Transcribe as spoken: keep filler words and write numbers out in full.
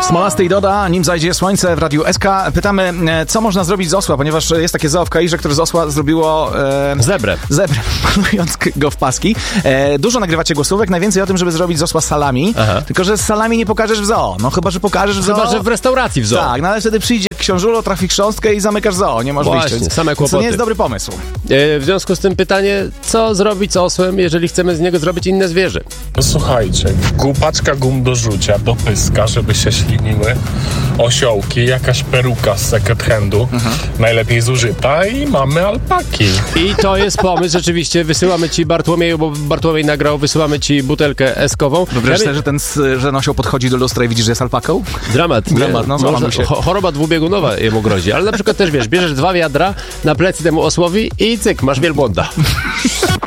Smolasty i Doda, nim zajdzie słońce w Radiu S K. Pytamy, co można zrobić z osła, ponieważ jest takie zoo w Kairze, które z osła zrobiło... E, zebrę. Zebrę, malując go w paski. E, dużo nagrywacie głosówek, najwięcej o tym, żeby zrobić z osła salami. Aha. Tylko, że z salami nie pokażesz w zoo. No chyba, że pokażesz w zoo. Chyba, że w restauracji w zoo. Tak, no ale wtedy przyjdzie książulo, trafi chrząstkę i zamykasz zoo. Nie możesz Właśnie, wyjść. same kłopoty. To nie jest dobry pomysł. E, w związku z tym pytanie, co zrobić z osłem, jeżeli chcemy z niego zrobić inne zwierzę? No słuchajcie, paczka gum do rzucia, do pyska, żeby się śliniły, osiołki, jakaś peruka z second handu, mhm. najlepiej zużyta i mamy alpaki. I to jest pomysł, rzeczywiście, wysyłamy ci Bartłomieju, bo Bartłomiej nagrał, wysyłamy ci butelkę eskową. Wyobraź sobie, że ten, że osioł podchodzi do lustra i widzisz, że jest alpaką? Dramat. Dramat, no Można, się. Choroba dwubiegunowa jemu grozi, ale na przykład też wiesz, bierzesz dwa wiadra na plecy temu osłowi i cyk, masz wielbłąda.